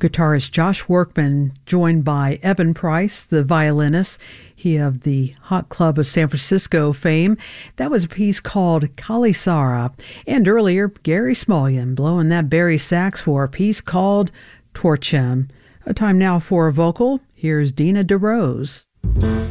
guitarist Josh Workman, joined by Evan Price, the violinist, he of the Hot Club of San Francisco fame. That was a piece called Kali Sara. And earlier, Gary Smulyan blowing that bari sax for a piece called Torchem. A time now for a vocal. Here's Dina DeRose.